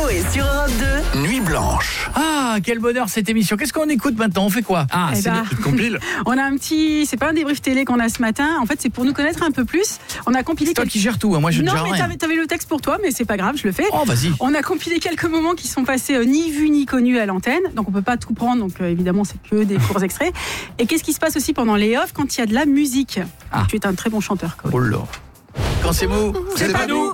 Coé sur Europe 2. Nuit blanche. Ah, quel bonheur cette émission. Qu'est-ce qu'on écoute maintenant? On fait quoi? Ah, c'est une petite compile. On a un petit, c'est pas un débrief télé qu'on a ce matin. En fait, c'est pour nous connaître un peu plus. On a compilé. C'est toi qui gères tout, hein. Moi je ne gère rien. Non, mais t'avais le texte pour toi, mais c'est pas grave, je le fais. Oh, vas-y. On a compilé quelques moments qui sont passés ni vus ni connus à l'antenne, donc on peut pas tout prendre. Donc évidemment, c'est que des courts extraits. Et qu'est-ce qui se passe aussi pendant les off quand il y a de la musique? Ah. Tu es un très bon chanteur, Coé. Oh là. Quand c'est mou, C'est pas nous.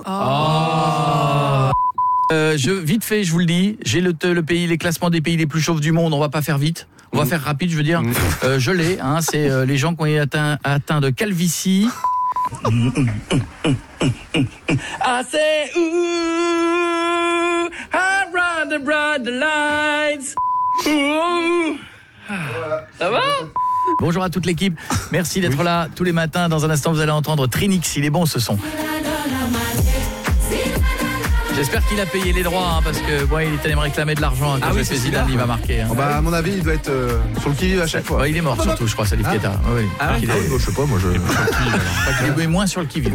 Vite fait, je vous le dis, j'ai le pays, les classements des pays les plus chauves du monde. On va pas faire vite, on va faire rapide, je veux dire. Je l'ai, hein, c'est les gens qui ont été atteints de calvitie. I say ooh, I run the bright lights. Ooh. Ça va? Bonjour à toute l'équipe, merci d'être là tous les matins. Dans un instant, vous allez entendre Trinix, il est bon ce son. J'espère qu'il a payé les droits, hein, parce que bon, il est allé me réclamer de l'argent quand le président il va marquer. Hein. Bah, à mon avis, il doit être sur le qui-vive à chaque fois. Ouais, il est mort surtout, je crois, Salif Keita. Oui. Je sais pas, moi je. Pas qu'il est moins sur le qui-vive.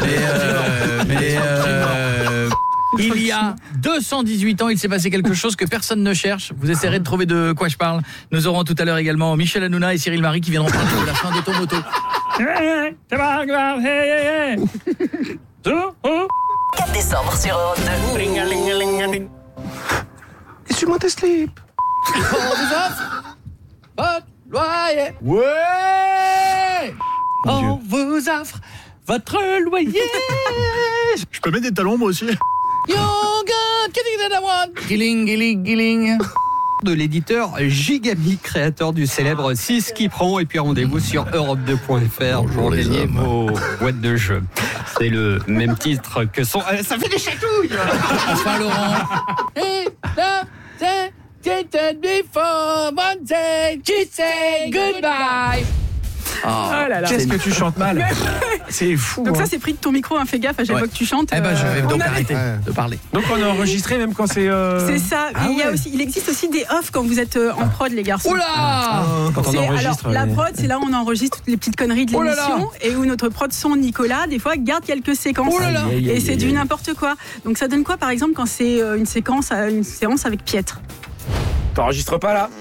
Il y a 218 ans, il s'est passé quelque chose que personne ne cherche. Vous essaierez de trouver de quoi je parle. Nous aurons tout à l'heure également Michel Hanouna et Cyril Marie qui viendront parler de la fin d'Automoto. 4 décembre sur Europe 2. Suis-moi tes slips. On vous offre votre loyer. Ouais. On vous offre votre loyer. Je peux mettre des talons moi aussi. Killing. De l'éditeur Gigami, créateur du célèbre 6 qui prend, et puis rendez-vous sur europe2.fr pour gagner vos boîtes de jeux. C'est le même titre que son... ça fait des chatouilles. Enfin Laurent. Before one day, she say goodbye. Oh là là. Qu'est-ce que tu chantes mal. C'est fou. Donc hein. ça, c'est pris de ton micro, hein, fais gaffe à chaque fois que tu chantes. Eh ben, je vais donc arrêter Ouais. de parler. Donc on a enregistré même quand c'est. C'est ça. Ah il y a ouais. aussi, il existe aussi des off quand vous êtes en prod, les garçons. Oula. Quand on C'est- enregistre. alors, la prod, c'est là où on enregistre toutes les petites conneries de Oh là là. l'émission et où notre prod son Nicolas, des fois, garde quelques séquences. Oh là là. Et c'est du n'importe quoi. Donc ça donne quoi, par exemple, quand c'est une séance avec Pietre? T'enregistres pas là?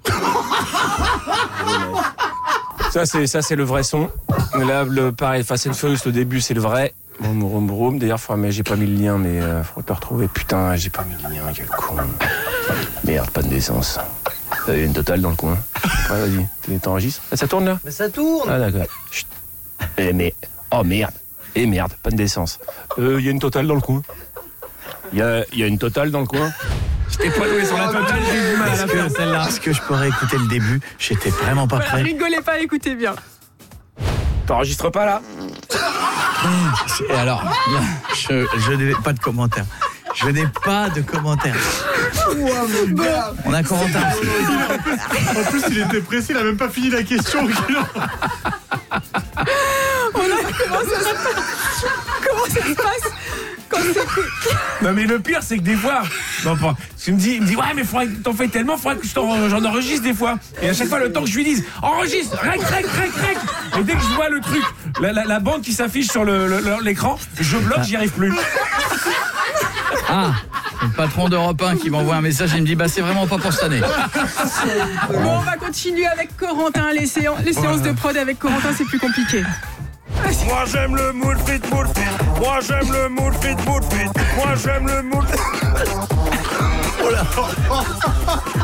Ça c'est le vrai son. Là pareil, Fast and Furious, le début c'est le vrai. Vroom, vroom. D'ailleurs mais j'ai pas mis le lien, mais faudrait pas retrouver. Putain, j'ai pas mis le lien, quel con. Merde, pas de décence. Il y a une totale dans le coin. Ouais, vas-y, t'enregistres. Ah, ça tourne là? Mais ça tourne. Ah d'accord. Chut. Oh merde. Merde, pas de décence. Il y a une totale dans le coin. Il y a une totale dans le coin. T'es pas doué sur la totale, j'ai du mal à la faire celle-là. Est-ce que je pourrais écouter le début? J'étais vraiment pas Voilà, prêt. rigolez pas, écoutez bien. T'enregistres pas là? Et alors, je n'ai pas de commentaire. Je n'ai pas de commentaire. On a Corentin. En plus, il était pressé, il a même pas fini la question. Comment ça se passe quand c'est... Non mais le pire c'est que des fois, il me dit ouais mais faudrait que t'en fais tellement, faudrait que j'en enregistre des fois. Et à chaque fois le temps que je lui dise enregistre, rec. Et dès que je vois le truc, la bande qui s'affiche sur l'écran, je bloque, j'y arrive plus. Ah, le patron d'Europe 1 qui m'envoie un message et me dit c'est vraiment pas pour cette année. Bon, on va continuer avec Corentin. Les séances de prod avec Corentin, c'est plus compliqué. Moi j'aime le moule frites. Moi j'aime le moule frites. Moi j'aime le moule.